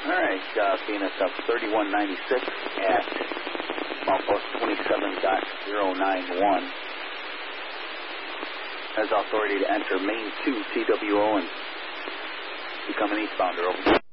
All right, Phoenix up 3196 at milepost 27.091. Has authority to enter main 2 TWO and become an eastbounder. Over.